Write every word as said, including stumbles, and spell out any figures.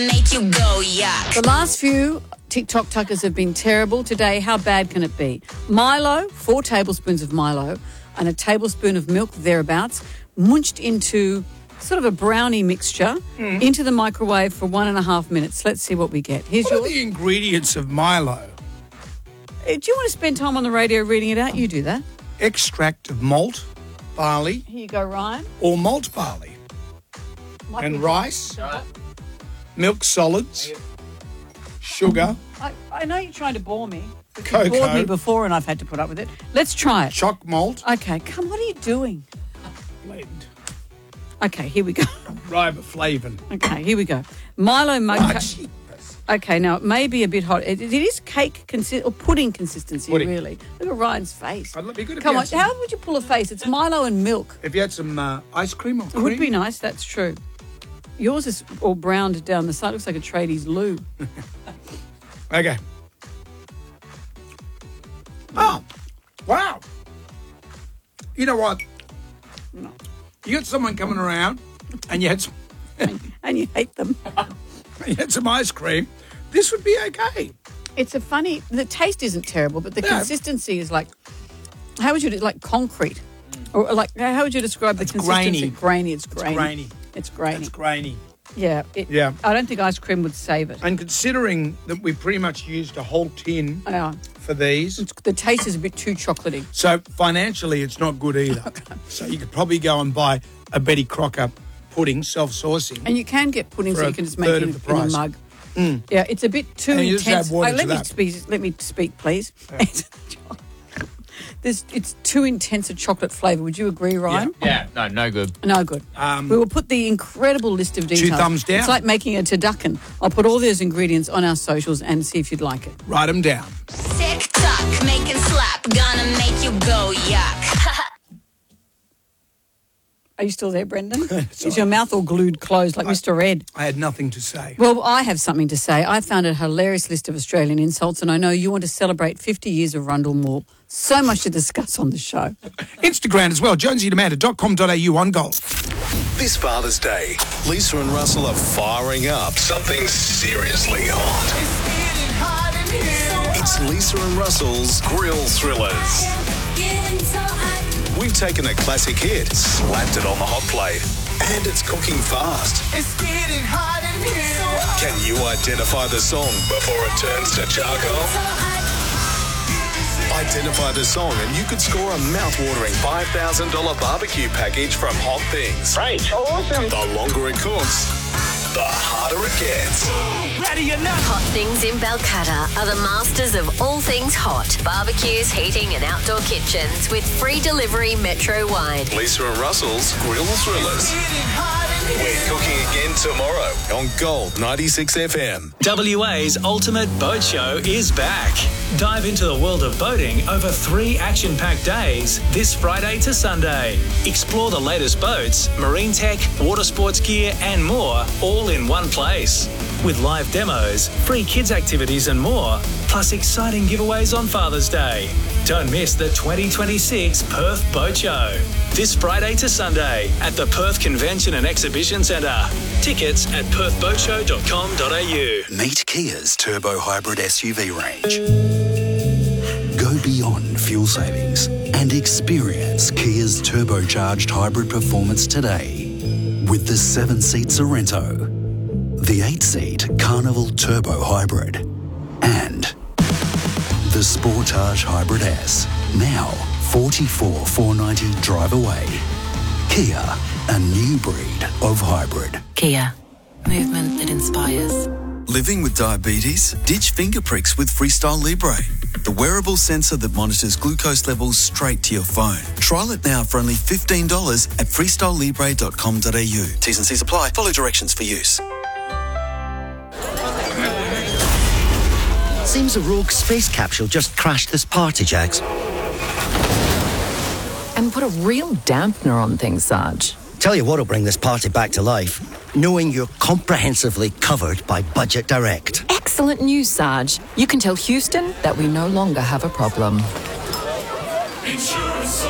Make you go, yeah. The last few TikTok tuckers have been terrible. Today, how bad can it be? Milo, four tablespoons of Milo and a tablespoon of milk, thereabouts, munched into sort of a brownie mixture mm. into the microwave for one and a half minutes. Let's see what we get. Here's what yours. Are the ingredients of Milo? Uh, Do you want to spend time on the radio reading it out? You do that. Extract of malt, barley. Here you go, Ryan. Or malt barley. Might and be rice. Right. Milk solids. Sugar. I, I know you're trying to bore me. Cocoa. You've bored me before and I've had to put up with it. Let's try it. Choc malt. Okay, come. What are you doing? Blend. Okay, here we go. Riboflavin. Okay, here we go. Milo mug. Oh, Ca- okay, now it may be a bit hot. It, it is cake consi- or pudding consistency, pudding. really. Look at Ryan's face. I'd be good if Come you on, had some, how would you pull a face? It's Milo and milk. If you had some uh, ice cream or cream. It would be nice, that's true. Yours is all browned down the side. Looks like a tradies loo. Okay. Oh, wow. You know what? No. You got someone coming around and you had some, and, and you hate them. you had some ice cream. This would be okay. It's a funny, the taste isn't terrible, but the No. consistency is like, how would you, like concrete? Or like, how would you describe the It's consistency? grainy. Grainy, it's grainy. It's grainy. It's grainy. It's grainy. Yeah. It, Yeah. I don't think ice cream would save it. And considering that we pretty much used a whole tin Yeah. for these. It's, the taste is a bit too chocolatey. So financially, it's not good either. So you could probably go and buy a Betty Crocker pudding, self-sourcing. And you can get pudding so For you a can just make third it of in, the in a price. mug. Mm. Yeah, it's a bit too And you just intense. add water Uh, let to me that. speak. Let me speak, please. Yeah. There's, it's too intense a chocolate flavour. Would you agree, Ryan? Yeah, no, no good. No good. Um, we will put the incredible list of details. thumbs down. It's like making a turducken. I'll put all those ingredients on our socials and see if you'd like it. Write them down. Sick tuck, making slap, gonna make you go, yuck. Are you still there, Brendan? Is your mouth all glued closed like I, Mister Ed? I had nothing to say. Well, I have something to say. I found a hilarious list of Australian insults, and I know you want to celebrate fifty years of Rundle Mall. So much to discuss on the show. Instagram as well, jonesy demand dot com dot a u on gold. This Father's Day, Lisa and Russell are firing up something seriously hot. It's Lisa and Russell's Grill Thrillers. We've taken a classic hit, slapped it on the hot plate, and it's cooking fast. It's getting hot in here. Can you identify the song before it turns to charcoal? Identify the song and you could score a mouth-watering five thousand dollars barbecue package from Hot Things. Right. Awesome. The longer it cooks, the harder it gets. Ready or not. Hot Things in Balcatta are the masters of all things hot. Barbecues, heating and outdoor kitchens with free delivery metro-wide. Lisa and Russell's Grill Thrillers. We're cooking again tomorrow on Gold ninety-six F M. W A's Ultimate Boat Show is back. Dive into the world of boating over three action-packed days this Friday to Sunday. Explore the latest boats, marine tech, water sports gear and more, all in one place. With live demos, free kids activities and more, plus exciting giveaways on Father's Day. Don't miss the twenty twenty-six Perth Boat Show. This Friday to Sunday at the Perth Convention and Exhibition Centre. Tickets at perth boat show dot com dot a u. Meet Kia's Turbo Hybrid S U V range. Go beyond fuel savings and experience Kia's turbocharged hybrid performance today with the seven-seat Sorrento, the eight-seat Carnival Turbo Hybrid, and the Sportage Hybrid S. Now forty-four thousand four hundred ninety drive away. Kia, a new breed of hybrid. Kia, movement that inspires. Living with diabetes? Ditch finger pricks with Freestyle Libre, the wearable sensor that monitors glucose levels straight to your phone. Trial it now for only fifteen dollars at freestyle libre dot com dot a u. T's and C's apply. Follow directions for use. Seems a rogue space capsule just crashed this party, Jags. And put a real dampener on things, Sarge. Tell you what'll bring this party back to life. Knowing you're comprehensively covered by Budget Direct. Excellent news, Sarge. You can tell Houston that we no longer have a problem. Insurance